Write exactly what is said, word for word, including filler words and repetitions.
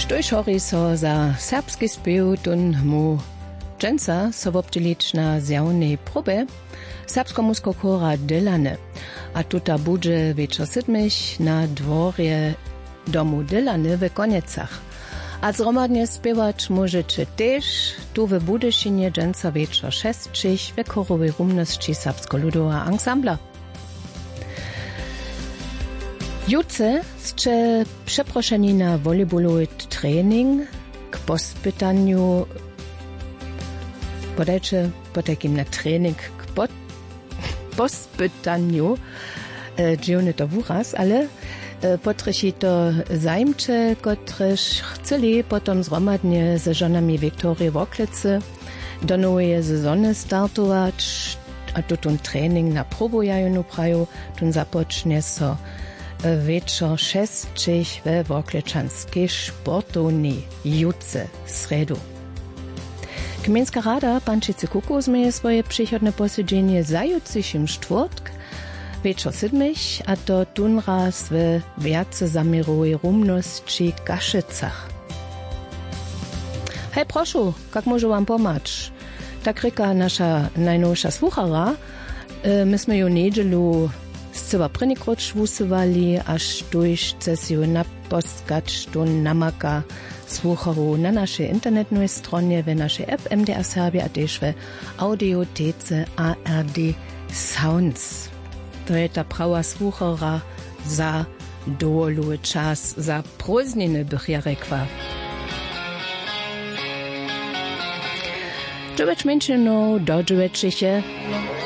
Štož hori so za serbski spiew tun mu dżęca so wobdźelić na zjawnej próbie serbsko-musko chora Dylane. A tuta budże wieczor siedmich na dworje domu Dylane w Koniecach. A zromadnie spiewać możecie też tu w Budyszynie dżęca wieczor szestczych w chorowej rumności serbsko-ludowa ansambla. Jutce ste przeproszeni na volejbolowy trening k pospytaniu, podajcie po takim na trening k pod, pospytaniu, e, dziwny to wuraz, ale e, potreši to zajmcze, kotreż chceli potom zromadnie ze żonami Wiktorii Woklicy do nowej sezony startować, a tu ten trening na probujaju praju, tun zapocznie so wieczor szestczych we Wokliczanskiej sportowni jutce sredu. Gminska rada Pančice Kuku zmeje swoje przychodne posiedzenie za jutrzejszym czwartk, wieczor siedmich, a to tun raz w wiace zamirowej rumności Kaszycach. Hej, proszę, jak może wam pomóc? Tak ryka nasza najnowsza słuchara, myśmy ją niedzielu zcela prynikoć wusywali, aż tuż chcę naposkać tu namaka słucharu na naszej internetnej stronie, w naszej app M D R Serbia, a też w audiotece A R D Sounds. To jest ta prawa słuchara za dołu czas, za prózdniny, bych ja rekła. Dziewięć minut do dziewięciu.